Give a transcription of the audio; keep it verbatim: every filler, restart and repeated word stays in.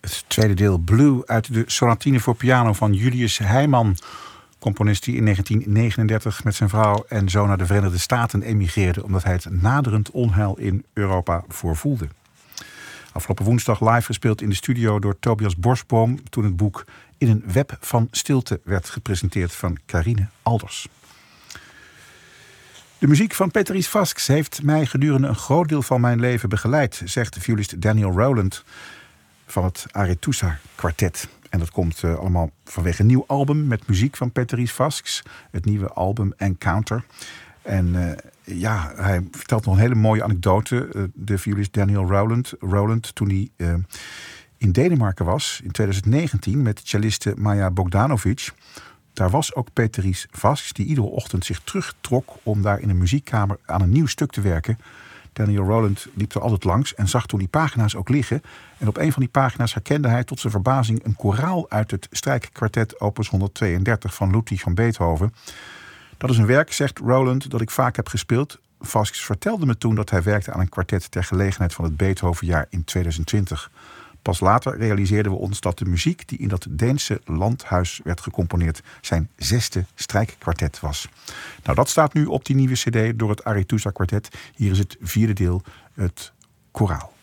Het tweede deel Blue uit de sonatine voor piano van Julius Heimann. Componist die in negentien negenendertig met zijn vrouw en zo naar de Verenigde Staten emigreerde, omdat hij het naderend onheil in Europa voorvoelde. Afgelopen woensdag live gespeeld in de studio door Tobias Borsboom, toen het boek In een web van stilte werd gepresenteerd van Carine Alders. De muziek van Peteris Vasks heeft mij gedurende een groot deel van mijn leven begeleid, zegt de violist Daniel Rowland van het Arethusa Quartet. En dat komt uh, allemaal vanwege een nieuw album met muziek van Peteris Vasks. Het nieuwe album Encounter. En uh, ja, hij vertelt nog een hele mooie anekdote. Uh, de violist Daniel Rowland, Rowland toen hij uh, in Denemarken was in twintig negentien met celliste Maja Bogdanovic. Daar was ook Peteris Vasks die iedere ochtend zich terugtrok om daar in een muziekkamer aan een nieuw stuk te werken. Daniel Rowland liep er altijd langs en zag toen die pagina's ook liggen. En op een van die pagina's herkende hij tot zijn verbazing een koraal uit het strijkkwartet opus honderdtweeëndertig van Ludwig van Beethoven. Dat is een werk, zegt Rowland, dat ik vaak heb gespeeld. Vasks vertelde me toen dat hij werkte aan een kwartet ter gelegenheid van het Beethovenjaar in tweeduizend twintig. Pas later realiseerden we ons dat de muziek die in dat Deense landhuis werd gecomponeerd zijn zesde strijkkwartet was. Nou, dat staat nu op die nieuwe cd door het Arethusa Quartet. Hier is het vierde deel, het koraal.